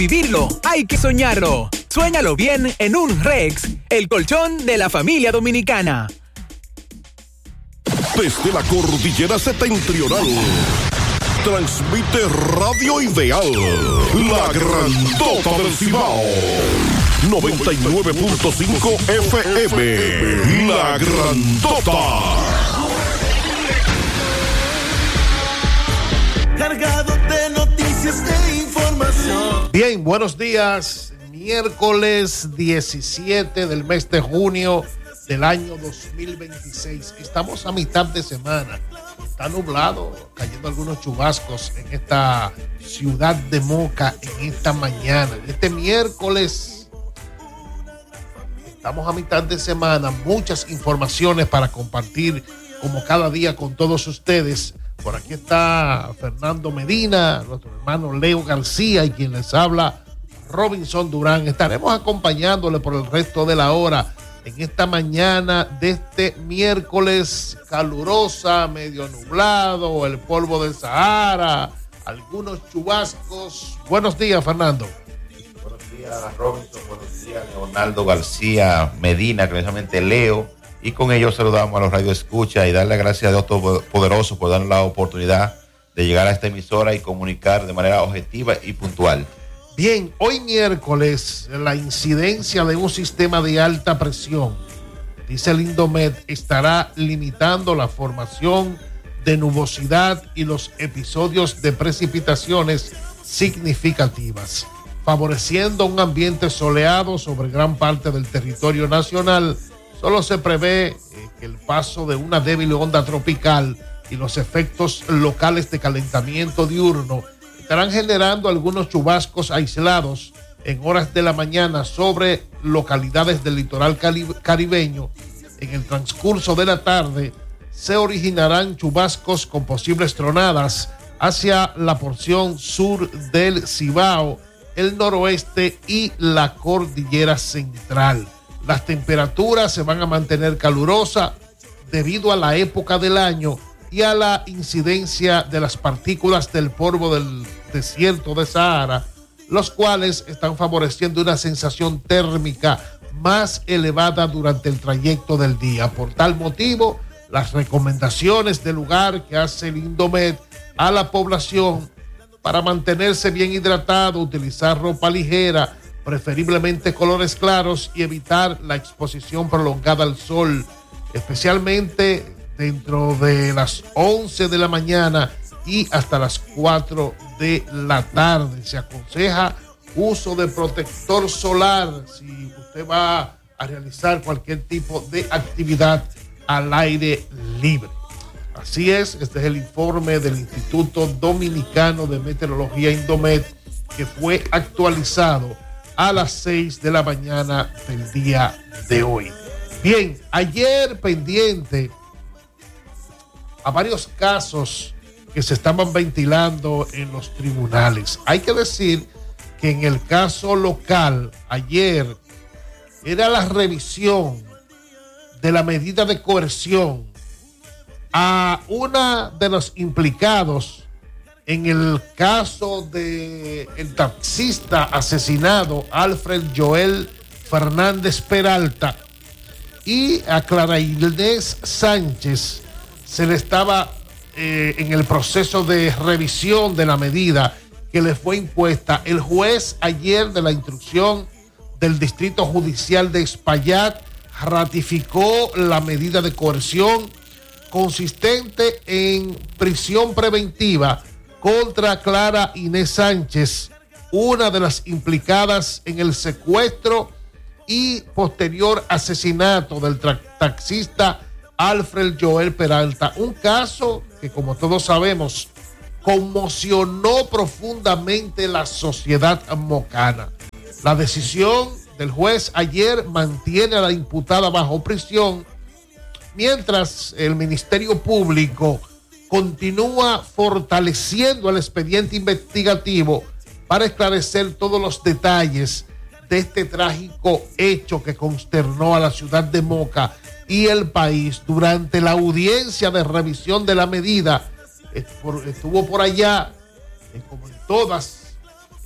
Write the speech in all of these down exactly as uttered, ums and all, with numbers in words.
vivirlo, hay que soñarlo. Suéñalo bien en un Rex, el colchón de la familia dominicana. Desde la cordillera septentrional, transmite Radio Ideal, la grandota del Cibao. noventa y nueve punto cinco F M, la grandota. Cargado de noticias, de información. Bien, buenos días. Miércoles diecisiete del mes de junio del año dos mil veintiséis. Estamos a mitad de semana. Está nublado, cayendo algunos chubascos en esta ciudad de Moca en esta mañana. Este miércoles estamos a mitad de semana. Muchas informaciones para compartir como cada día con todos ustedes. Por aquí está Fernando Medina, nuestro hermano Leo García y quien les habla, Robinson Durán. Estaremos acompañándole por el resto de la hora en esta mañana de este miércoles calurosa, medio nublado, el polvo del Sahara, algunos chubascos. Buenos días, Fernando. Buenos días, Robinson. Buenos días, Leonardo García Medina, precisamente Leo. Y con ellos saludamos a los radioescuchas y darle gracias a Dios Todopoderoso por darnos la oportunidad de llegar a esta emisora y comunicar de manera objetiva y puntual. Bien, hoy miércoles la incidencia de un sistema de alta presión, dice el Indomet, estará limitando la formación de nubosidad y los episodios de precipitaciones significativas, favoreciendo un ambiente soleado sobre gran parte del territorio nacional. Solo se prevé eh, que el paso de una débil onda tropical y los efectos locales de calentamiento diurno estarán generando algunos chubascos aislados en horas de la mañana sobre localidades del litoral caribeño. En el transcurso de la tarde se originarán chubascos con posibles tronadas hacia la porción sur del Cibao, el noroeste y la cordillera central. Las temperaturas se van a mantener calurosas debido a la época del año y a la incidencia de las partículas del polvo del desierto de Sahara, los cuales están favoreciendo una sensación térmica más elevada durante el trayecto del día. Por tal motivo, las recomendaciones del lugar que hace el Indomet a la población para mantenerse bien hidratado, utilizar ropa ligera, preferiblemente colores claros y evitar la exposición prolongada al sol, especialmente dentro de las once de la mañana y hasta las cuatro de la tarde. Se aconseja uso de protector solar si usted va a realizar cualquier tipo de actividad al aire libre. Así es, este es el informe del Instituto Dominicano de Meteorología Indomet, que fue actualizado a las seis de la mañana del día de hoy. Bien, ayer pendiente a varios casos que se estaban ventilando en los tribunales. Hay que decir que en el caso local, ayer era la revisión de la medida de coerción a una de los implicados en el caso de el taxista asesinado Alfred Joel Fernández Peralta, y a Clara Inés Sánchez se le estaba eh, en el proceso de revisión de la medida que le fue impuesta. El juez ayer de la instrucción del Distrito Judicial de Espaillat ratificó la medida de coerción consistente en prisión preventiva contra Clara Inés Sánchez, una de las implicadas en el secuestro y posterior asesinato del taxista Alfred Joel Peralta. Un caso que, como todos sabemos, conmocionó profundamente la sociedad mocana. La decisión del juez ayer mantiene a la imputada bajo prisión, mientras el Ministerio Público continúa fortaleciendo el expediente investigativo para esclarecer todos los detalles de este trágico hecho que consternó a la ciudad de Moca y el país. Durante la audiencia de revisión de la medida, estuvo por allá, como en todas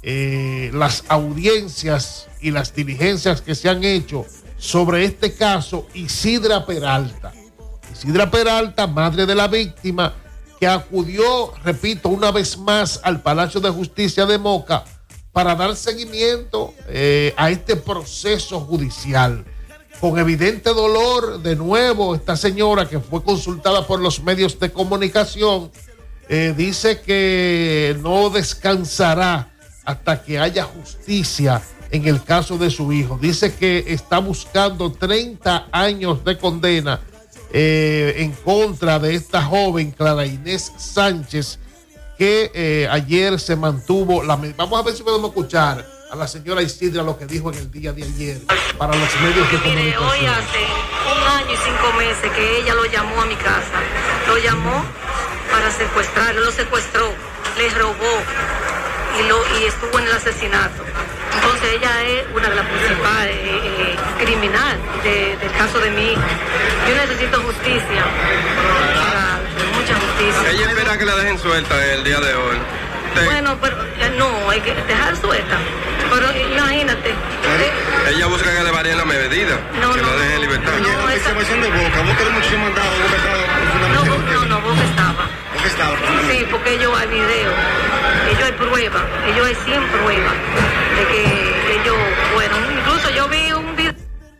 eh, las audiencias y las diligencias que se han hecho sobre este caso. Isidra Peralta. Isidra Peralta, madre de la víctima, que acudió, repito, una vez más al Palacio de Justicia de Moca para dar seguimiento eh, a este proceso judicial. Con evidente dolor, de nuevo, esta señora que fue consultada por los medios de comunicación, eh, dice que no descansará hasta que haya justicia en el caso de su hijo. Dice que está buscando treinta años de condena eh, en contra de esta joven, Clara Inés Sánchez, que eh, ayer se mantuvo. La, vamos a ver si podemos escuchar a la señora Isidra lo que dijo en el día de ayer para los medios de comunicación. Mire, hoy hace un año y cinco meses que ella lo llamó a mi casa. Lo llamó para secuestrarlo, lo secuestró, le robó y, lo, y estuvo en el asesinato. Entonces ella es una de las principales eh, eh, criminal de, del caso de mi hijo. Yo necesito justicia, para, mucha justicia. Ella espera que la dejen suelta el día de hoy. Sí. Bueno, pero eh, no, hay que dejar suelta. Pero imagínate. Eh, ella busca que le varíen la medida, no, que no, la dejen en libertad. No, esa versión de Boca, Boca de mucho mandado, Boca estaba. No, no, no, Boca estaba. Boca estaba. Sí, porque ellos hay video, ellos hay pruebas, ellos hay cien pruebas de que ellos fueron. Incluso yo vi un video.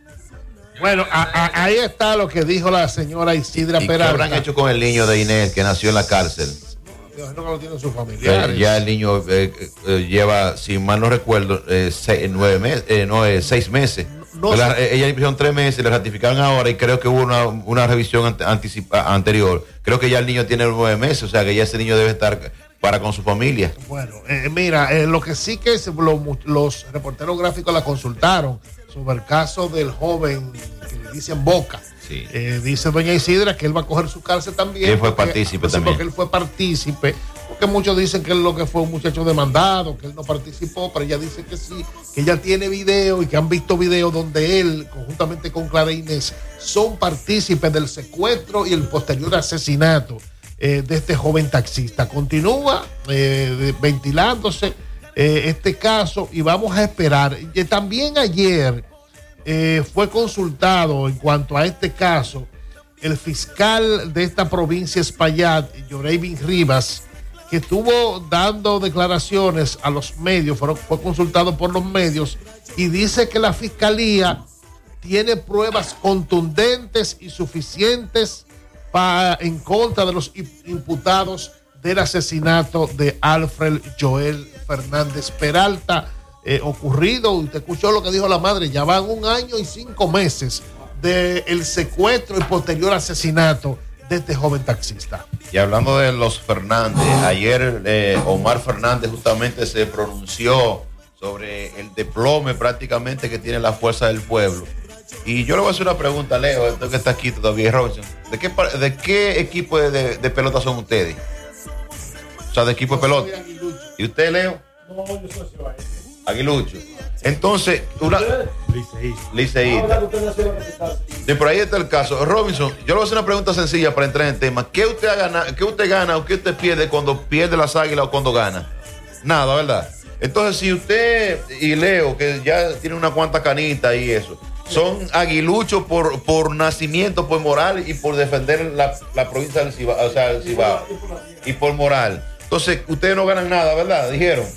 Bueno, a, a, ahí está lo que dijo la señora Isidra ¿Y Peralta. qué habrán hecho con el niño de Inés que nació en la cárcel? Dios, no lo tienen sus familiares. Eh, ya el niño eh, eh, lleva, si mal no recuerdo, eh, seis, nueve meses, eh, no, eh, seis meses. No, la, sé. eh, ella le pusieron tres meses, le ratificaron ahora y creo que hubo una, una revisión ante, anticipa, anterior. Creo que ya el niño tiene nueve meses, o sea que ya ese niño debe estar para con su familia. Bueno, eh, mira, eh, lo que sí que es, lo, los reporteros gráficos la consultaron sobre el caso del joven que le dicen Boca. Sí. Eh, dice doña Isidra que él va a coger su cárcel también. Él fue porque, partícipe sí, también. Porque él fue partícipe. Porque muchos dicen que él lo que fue un muchacho demandado, que él no participó, pero ella dice que sí, que ella tiene video y que han visto videos donde él, conjuntamente con Clara Inés, son partícipes del secuestro y el posterior asesinato eh, de este joven taxista. Continúa eh, ventilándose eh, este caso y vamos a esperar. Y también ayer eh, fue consultado en cuanto a este caso el fiscal de esta provincia Espaillat, Yoreivin Rivas, que estuvo dando declaraciones a los medios, fue, fue consultado por los medios y dice que la fiscalía tiene pruebas contundentes y suficientes para, en contra de los imputados del asesinato de Alfred Joel Fernández Peralta, eh, ocurrido, usted escuchó lo que dijo la madre, ya van un año y cinco meses del secuestro y posterior asesinato de este joven taxista. Y hablando de los Fernández, ayer eh, Omar Fernández justamente se pronunció sobre el desplome prácticamente que tiene la fuerza del pueblo. Y yo le voy a hacer una pregunta, Leo, esto que está aquí todavía, Robinson. ¿De qué, de qué equipo de, de, de pelota son ustedes? O sea, de equipo de pelota. ¿Y usted, Leo? No, yo soy Aguilucho. Entonces, una... Liceísta. Sí, por ahí está el caso. Robinson, yo le voy a hacer una pregunta sencilla para entrar en el tema. ¿Qué usted, gana, ¿Qué usted gana o qué usted pierde cuando pierde las águilas o cuando gana? Nada, ¿verdad? Entonces, si usted y Leo, que ya tiene una cuanta canita y eso, son aguiluchos por, por nacimiento, por moral y por defender la, la provincia del Cibao, o sea, el Cibao, y por moral. Entonces, ustedes no ganan nada, ¿verdad? Dijeron.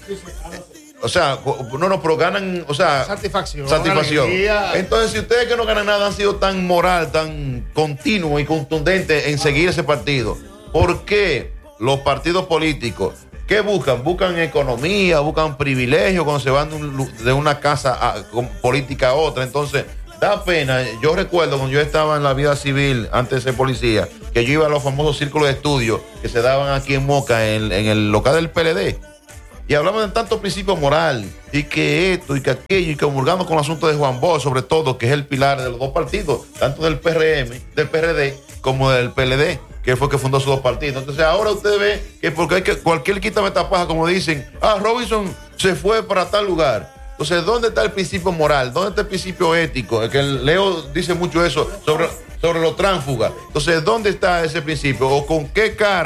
O sea, no, no, pero ganan, o sea, satisfacción. satisfacción. Alegría. Entonces, si ustedes que no ganan nada han sido tan moral, tan continuo y contundente en seguir ese partido, ¿por qué los partidos políticos, qué buscan? Buscan economía, buscan privilegios cuando se van de, un, de una casa a, con política a otra. Entonces, da pena. Yo recuerdo cuando yo estaba en la vida civil, antes de ser policía, que yo iba a los famosos círculos de estudio que se daban aquí en Moca, en, en el local del P L D. Y hablamos de tantos principios moral y que esto y que aquello y que comulgando con el asunto de Juan Bosch, sobre todo, que es el pilar de los dos partidos, tanto del P R M, del P R D, como del P L D, que fue que fundó sus dos partidos. Entonces ahora usted ve que porque hay que cualquier quítame tapaja, como dicen, ah, Robinson se fue para tal lugar. Entonces, ¿dónde está el principio moral? ¿Dónde está el principio ético? Es que el Leo dice mucho eso sobre, sobre los tránsfugas. Entonces, ¿dónde está ese principio? ¿O con qué cara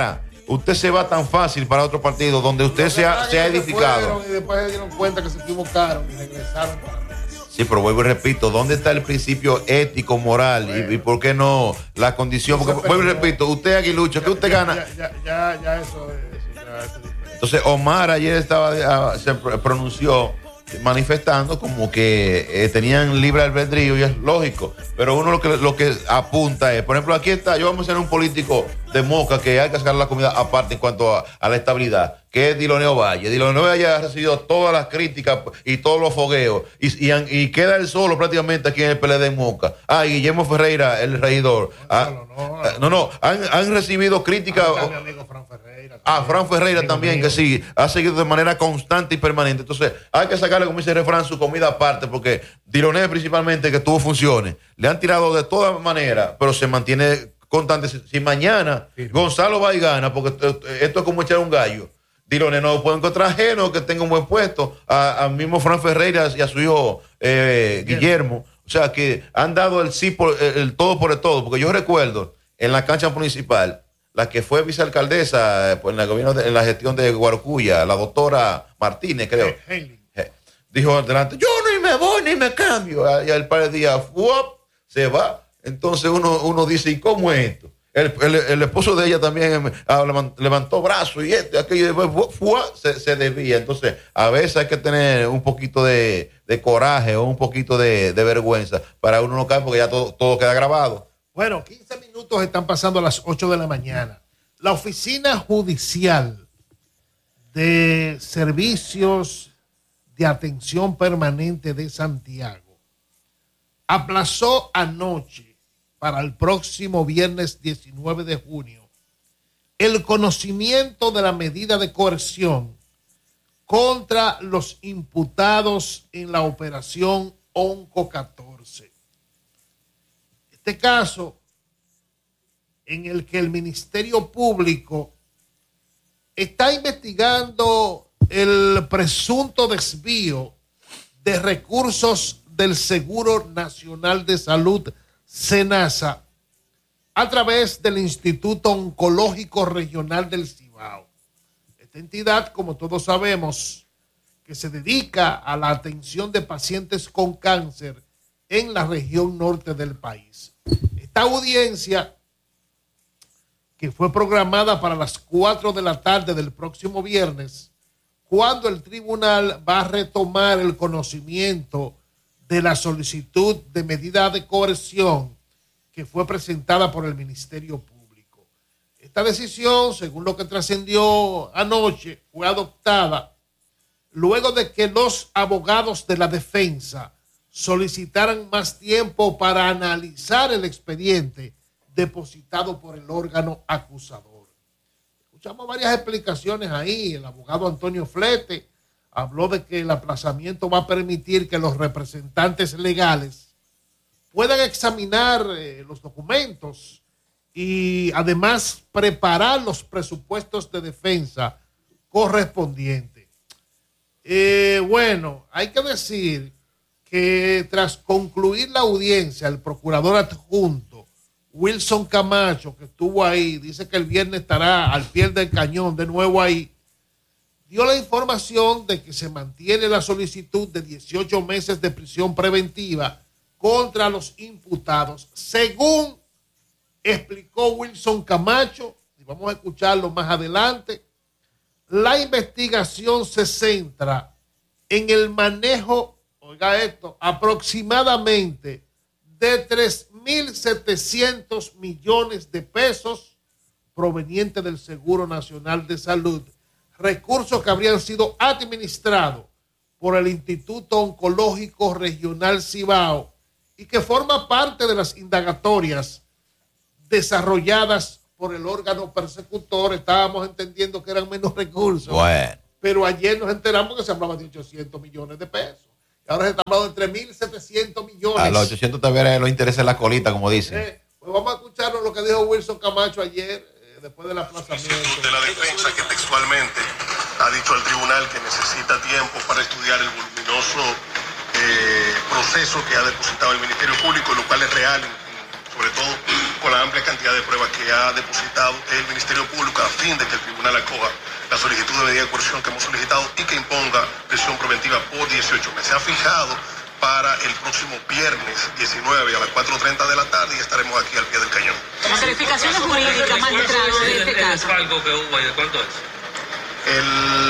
usted se va tan fácil para otro partido donde usted se ha, se ha edificado. Y después se dieron cuenta que se equivocaron y regresaron. Sí, pero vuelvo y repito, ¿dónde está el principio ético, moral? Bueno. Y, y por qué no la condición? Porque vuelvo y repito, usted Aguilucho, ¿qué usted ya, gana? Ya, ya, ya, ya eso es. Ya, eso es Entonces, Omar ayer estaba, se pronunció manifestando como que eh, tenían libre albedrío, y es lógico, pero uno lo que, lo que apunta es, por ejemplo, aquí está, yo vamos a ser un político de Moca que hay que sacar la comida aparte en cuanto a, a la estabilidad, que es Diloneo Valle. Diloneo Valle ha recibido todas las críticas y todos los fogueos y, y, y queda él solo prácticamente aquí en el P L D en Moca. Ah, y Guillermo Ferreira, el regidor. Ah, no, no, no, no, no, han, han recibido críticas. Mi amigo Fran Ferreira. Ah, Fran Ferreira también, que sí, ha seguido de manera constante y permanente. Entonces, hay que sacarle, como dice el refrán, su comida aparte, porque Diloneo principalmente, que tuvo funciones, le han tirado de todas maneras, pero se mantiene constante. Si mañana sí, Gonzalo va y gana, porque esto es como echar un gallo, Diloneo no puede encontrar ajeno que tenga un buen puesto, a, a mismo Fran Ferreira y a su hijo eh, Guillermo. O sea, que han dado el sí por el, el todo por el todo, porque yo recuerdo en la cancha municipal, la que fue vicealcaldesa pues, en, el gobierno de, en la gestión de Guarocuya, la doctora Martínez, creo. Hey, hey. Dijo adelante, yo ni me voy ni me cambio. Y al par de días, ¡fuop!, se va. Entonces uno, uno dice, ¿y cómo es esto? El, el, el esposo de ella también levantó brazos y esto, aquello, ¡fuop!, se, se desvía. Entonces, a veces hay que tener un poquito de, de coraje o un poquito de, de vergüenza para uno no caer, porque ya todo, todo queda grabado. Bueno, quince minutos están pasando a las ocho de la mañana. La Oficina Judicial de Servicios de Atención Permanente de Santiago aplazó anoche para el próximo viernes diecinueve de junio el conocimiento de la medida de coerción contra los imputados en la operación Onco catorce. Este caso en el que el Ministerio Público está investigando el presunto desvío de recursos del Seguro Nacional de Salud, SENASA, a través del Instituto Oncológico Regional del Cibao. Esta entidad, como todos sabemos, que se dedica a la atención de pacientes con cáncer en la región norte del país. Esta audiencia, que fue programada para las cuatro de la tarde del próximo viernes, cuando el tribunal va a retomar el conocimiento de la solicitud de medida de coerción que fue presentada por el Ministerio Público. Esta decisión, según lo que trascendió anoche, fue adoptada luego de que los abogados de la defensa solicitaran más tiempo para analizar el expediente depositado por el órgano acusador. Escuchamos varias explicaciones ahí. El abogado Antonio Flete habló de que el aplazamiento va a permitir que los representantes legales puedan examinar eh, los documentos y además preparar los presupuestos de defensa correspondientes. Eh, bueno, hay que decir que tras concluir la audiencia, el procurador adjunto Wilson Camacho, que estuvo ahí, dice que el viernes estará al pie del cañón de nuevo ahí, dio la información de que se mantiene la solicitud de dieciocho meses de prisión preventiva contra los imputados, según explicó Wilson Camacho, y vamos a escucharlo más adelante. La investigación se centra en el manejo, oiga esto, aproximadamente de tres mil setecientos millones de pesos provenientes del Seguro Nacional de Salud, recursos que habrían sido administrados por el Instituto Oncológico Regional Cibao y que forma parte de las indagatorias desarrolladas por el órgano persecutor. Estábamos entendiendo que eran menos recursos, bueno, pero ayer nos enteramos que se hablaba de ochocientos millones de pesos. Y ahora se está hablando de tres mil setecientos millones. A los ochocientos todavía los intereses en la colita, como dicen. Eh, pues vamos a escuchar lo que dijo Wilson Camacho ayer, eh, después del aplazamiento. De la defensa, que textualmente ha dicho al tribunal que necesita tiempo para estudiar el voluminoso eh, proceso que ha depositado el Ministerio Público, lo cual es real, sobre todo con la amplia cantidad de pruebas que ha depositado el Ministerio Público a fin de que el tribunal acoja la solicitud de medida de coerción que hemos solicitado y que imponga prisión preventiva por dieciocho meses. Se ha fijado para el próximo viernes diecinueve a las cuatro treinta de la tarde y estaremos aquí al pie del cañón. Las calificaciones jurídicas, magistrado, de este caso. ¿Algo que hubo y de cuánto es? El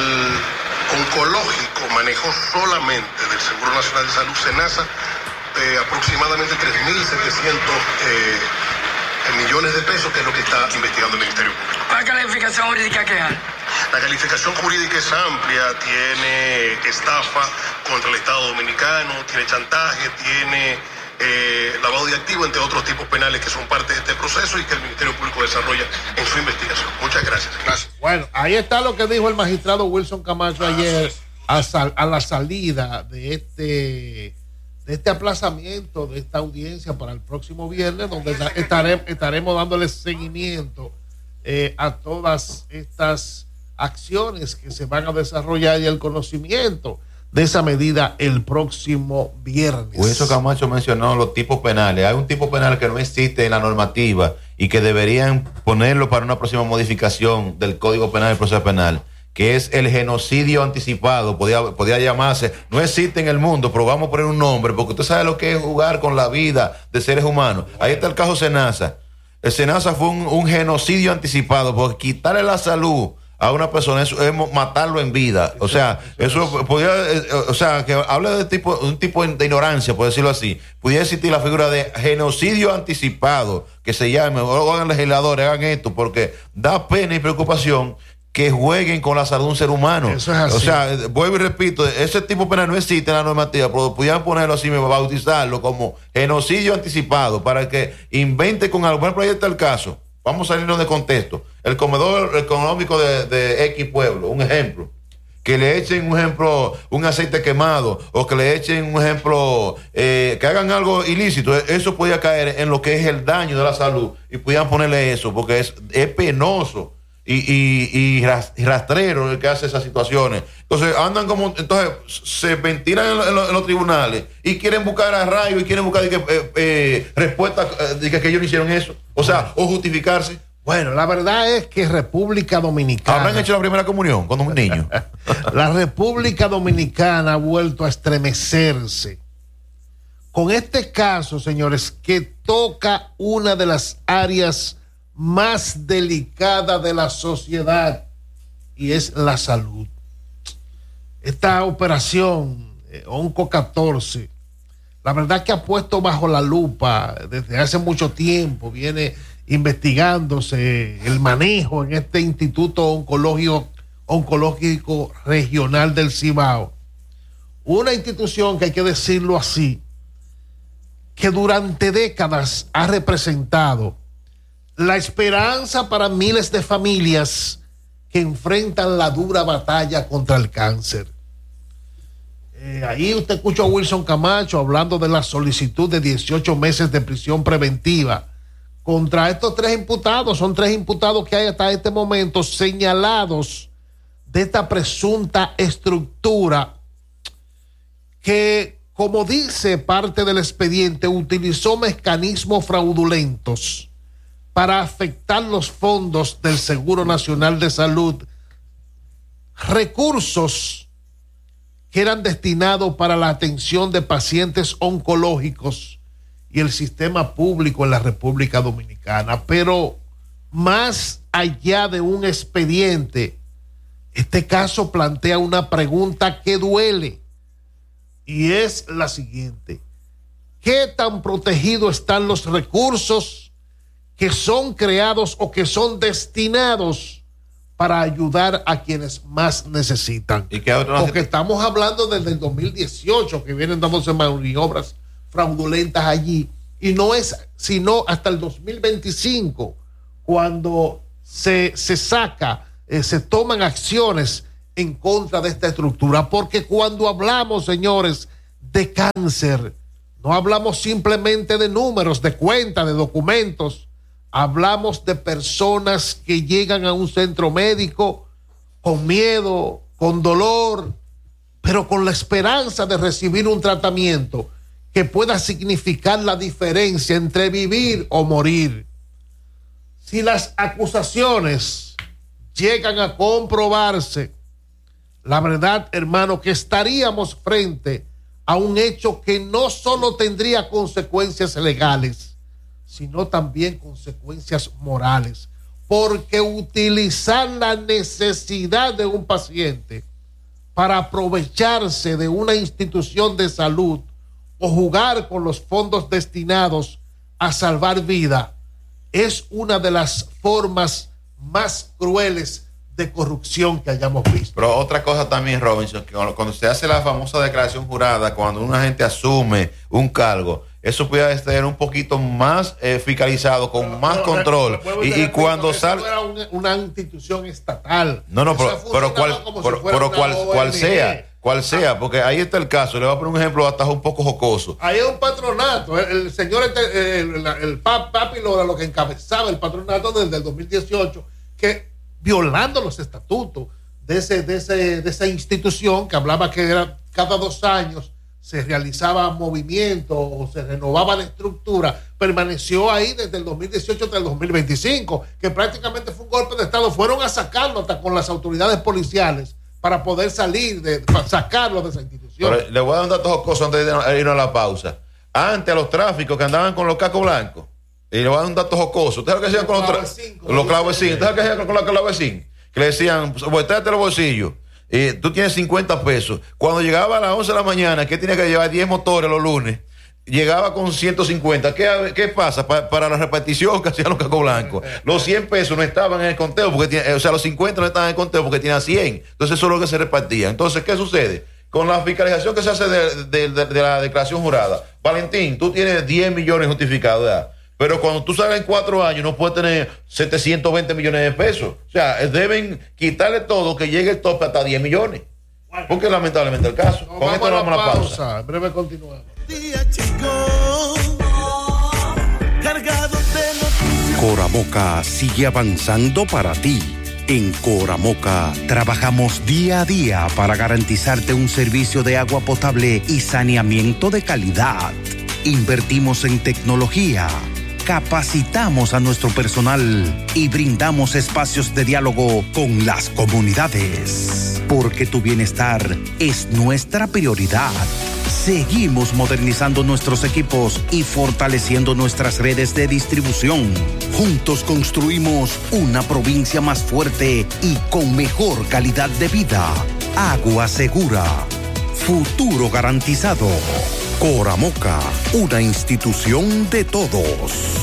oncológico manejó solamente del Seguro Nacional de Salud, SENASA, eh, aproximadamente tres mil setecientos eh, millones de pesos, que es lo que está investigando el Ministerio Público. ¿Cuál calificación jurídica que hay? La calificación jurídica es amplia, tiene estafa contra el Estado Dominicano, tiene chantaje, tiene eh, lavado de activos, entre otros tipos penales que son parte de este proceso y que el Ministerio Público desarrolla en su investigación. Muchas gracias. Gracias. Bueno, ahí está lo que dijo el magistrado Wilson Camacho ayer a, sal, a la salida de este, de este aplazamiento de esta audiencia para el próximo viernes, donde estaremos, estaremos dándole seguimiento eh, a todas estas acciones que se van a desarrollar y el conocimiento de esa medida el próximo viernes. Wilson Camacho mencionó los tipos penales. Hay un tipo penal que no existe en la normativa y que deberían ponerlo para una próxima modificación del Código Penal y Proceso Penal, que es el genocidio anticipado. Podía, podía llamarse, no existe en el mundo, pero vamos a poner un nombre, porque usted sabe lo que es jugar con la vida de seres humanos. Ahí está el caso Senasa. El Senasa fue un, un genocidio anticipado, porque quitarle la salud a una persona eso es matarlo en vida. O sea, eso podía, o sea, que habla de tipo, un tipo de ignorancia, por decirlo así. Pudiera existir la figura de genocidio anticipado, que se llame, o hagan legisladores, hagan esto, porque da pena y preocupación que jueguen con la salud de un ser humano. Eso es así. O sea, vuelvo y repito, ese tipo penal no existe en la normativa, pero pudieran ponerlo así, bautizarlo como genocidio anticipado, para que invente con algo. Por ejemplo, ahí está el caso. Vamos a salirnos de contexto. El comedor económico de, de X pueblo, un ejemplo. Que le echen, un ejemplo, un aceite quemado, o que le echen, un ejemplo, eh, que hagan algo ilícito. Eso podía caer en lo que es el daño de la salud. Y pudieran ponerle eso, porque es, es penoso y, y, y rastrero el que hace esas situaciones. Entonces, andan como, entonces, se ventilan en, en, los, en los tribunales y quieren buscar a rayo y quieren buscar eh, eh, respuesta eh, de que, que ellos no hicieron eso. O sea, o justificarse. Bueno, la verdad es que República Dominicana... ¿Habrán hecho la primera comunión con un niño? La República Dominicana ha vuelto a estremecerse con este caso, señores, que toca una de las áreas más delicadas de la sociedad, y es la salud. Esta operación eh, Onco catorce, la verdad que ha puesto bajo la lupa desde hace mucho tiempo, viene investigándose el manejo en este Instituto Oncológico, Oncológico Regional del Cibao. Una institución que hay que decirlo así, que durante décadas ha representado la esperanza para miles de familias que enfrentan la dura batalla contra el cáncer. Eh, ahí usted escucha a Wilson Camacho hablando de la solicitud de dieciocho meses de prisión preventiva contra estos tres imputados. Son tres imputados que hay hasta este momento señalados de esta presunta estructura que, como dice parte del expediente, utilizó mecanismos fraudulentos para afectar los fondos del Seguro Nacional de Salud, recursos que eran destinados para la atención de pacientes oncológicos y el sistema público en la República Dominicana. Pero más allá de un expediente, este caso plantea una pregunta que duele, y es la siguiente: ¿qué tan protegidos están los recursos que son creados o que son destinados para ayudar a quienes más necesitan? ¿Y qué otro? Porque estamos hablando desde el dos mil dieciocho que vienen dándose maniobras fraudulentas allí, y no es sino hasta el dos mil veinticinco cuando se, se saca, eh, se toman acciones en contra de esta estructura. Porque cuando hablamos, señores, de cáncer, no hablamos simplemente de números, de cuentas, de documentos. Hablamos de personas que llegan a un centro médico con miedo, con dolor, pero con la esperanza de recibir un tratamiento que pueda significar la diferencia entre vivir o morir. Si las acusaciones llegan a comprobarse, la verdad, hermano, que estaríamos frente a un hecho que no solo tendría consecuencias legales, sino también consecuencias morales, porque utilizar la necesidad de un paciente para aprovecharse de una institución de salud o jugar con los fondos destinados a salvar vida es una de las formas más crueles de corrupción que hayamos visto. Pero otra cosa también, Robinson, que cuando se hace la famosa declaración jurada, cuando una gente asume un cargo, eso puede estar un poquito más eh, fiscalizado, con pero, más pero, control. Pero, y, y cuando sale... era una, una institución estatal. No, no, pero, pero, cual, pero, si pero cual, cual sea, cual sea, porque ahí está el caso. Le voy a poner un ejemplo hasta un poco jocoso. Ahí es un patronato. El, el señor, el, el, el Papi Lora, lo que encabezaba el patronato desde el dos mil dieciocho, que violando los estatutos de, ese, de, ese, de esa institución, que hablaba que era cada dos años se realizaba movimiento o se renovaba la estructura, permaneció ahí desde el dos mil dieciocho hasta el dos mil veinticinco, que prácticamente fue un golpe de estado. Fueron a sacarlo hasta con las autoridades policiales para poder salir, de para sacarlo de esa institución. Pero le voy a dar un dato jocoso antes de irnos a la pausa. Antes a los tráficos que andaban con los cacos blancos, y le voy a dar un dato jocoso. ¿Ustedes lo que hacían con los tráficos? Los clavecines. ¿Ustedes lo que hacían con los clavecines? Que le decían, volteate los bolsillos. Eh, tú tienes cincuenta pesos. Cuando llegaba a las once de la mañana, que tenía que llevar diez motores los lunes, llegaba con ciento cincuenta. ¿Qué, qué pasa? Pa, para la repartición que hacían los cacos blancos, los cien pesos no estaban en el conteo, porque tiene, o sea, los cincuenta no estaban en el conteo porque tenían cien. Entonces, eso es lo que se repartía. Entonces, ¿qué sucede? Con la fiscalización que se hace de, de, de, de la declaración jurada, Valentín, tú tienes diez millones justificados, ¿verdad? Pero cuando tú sales en cuatro años no puedes tener setecientos veinte millones de pesos. O sea, deben quitarle todo, que llegue el tope hasta diez millones. Porque lamentablemente el caso. No, Con esto nos vamos a la pausa. pausa. En breve continuamos. Coramoca sigue avanzando para ti. En Coramoca trabajamos día a día para garantizarte un servicio de agua potable y saneamiento de calidad. Invertimos en tecnología, capacitamos a nuestro personal y brindamos espacios de diálogo con las comunidades. Porque tu bienestar es nuestra prioridad. Seguimos modernizando nuestros equipos y fortaleciendo nuestras redes de distribución. Juntos construimos una provincia más fuerte y con mejor calidad de vida. Agua segura. Futuro garantizado. Coramoca, una institución de todos.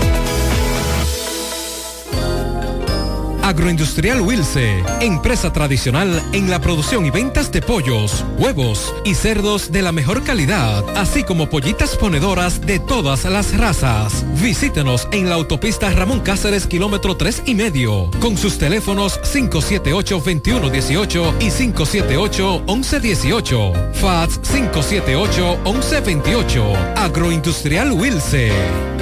Agroindustrial Wilce, empresa tradicional en la producción y ventas de pollos, huevos y cerdos de la mejor calidad, así como pollitas ponedoras de todas las razas. Visítenos en la autopista Ramón Cáceres, kilómetro tres y medio, con sus teléfonos cinco siete ocho, dos uno uno ocho y cinco siete ocho, once dieciocho. Fax cinco siete ocho, once veintiocho. Agroindustrial Wilce.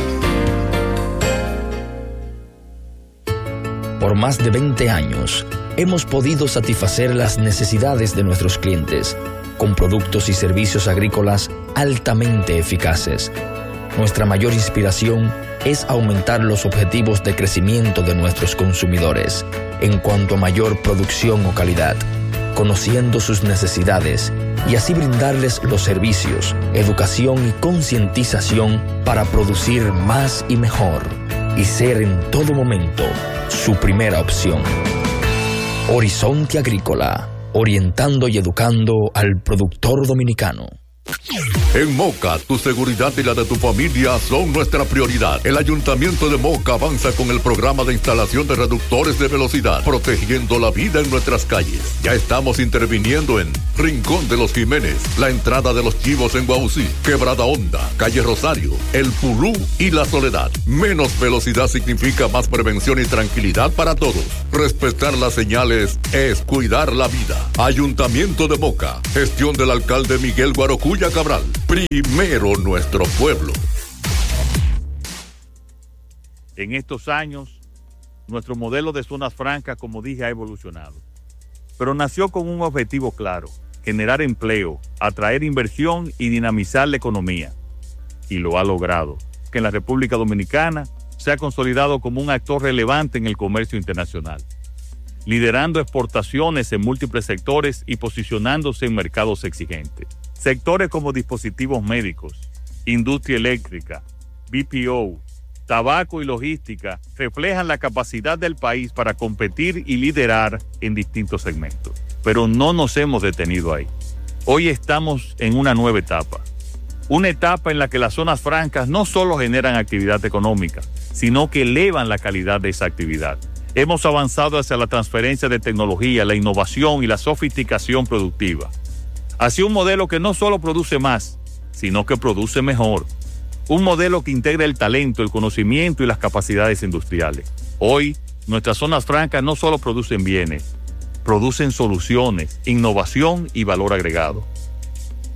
Por más de veinte años, hemos podido satisfacer las necesidades de nuestros clientes con productos y servicios agrícolas altamente eficaces. Nuestra mayor inspiración es aumentar los objetivos de crecimiento de nuestros consumidores en cuanto a mayor producción o calidad, conociendo sus necesidades y así brindarles los servicios, educación y concientización para producir más y mejor y ser en todo momento su primera opción. Horizonte Agrícola, orientando y educando al productor dominicano. En Moca, tu seguridad y la de tu familia son nuestra prioridad. El Ayuntamiento de Moca avanza con el programa de instalación de reductores de velocidad, protegiendo la vida en nuestras calles. Ya estamos interviniendo en Rincón de los Jiménez, la entrada de los Chivos en Guausí, Quebrada Honda, Calle Rosario, El Pulú y La Soledad. Menos velocidad significa más prevención y tranquilidad para todos. Respetar las señales es cuidar la vida. Ayuntamiento de Moca, gestión del alcalde Miguel Guarocuya Cabral. Primero nuestro pueblo. En estos años, nuestro modelo de zonas francas, como dije, ha evolucionado. Pero nació con un objetivo claro: generar empleo, atraer inversión y dinamizar la economía. Y lo ha logrado, que en la República Dominicana se ha consolidado como un actor relevante en el comercio internacional, liderando exportaciones en múltiples sectores y posicionándose en mercados exigentes. Sectores como dispositivos médicos, industria eléctrica, B P O, tabaco y logística reflejan la capacidad del país para competir y liderar en distintos segmentos. Pero no nos hemos detenido ahí. Hoy estamos en una nueva etapa. Una etapa en la que las zonas francas no solo generan actividad económica, sino que elevan la calidad de esa actividad. Hemos avanzado hacia la transferencia de tecnología, la innovación y la sofisticación productiva, hacia un modelo que no solo produce más, sino que produce mejor. Un modelo que integra el talento, el conocimiento y las capacidades industriales. Hoy, nuestras zonas francas no solo producen bienes, producen soluciones, innovación y valor agregado.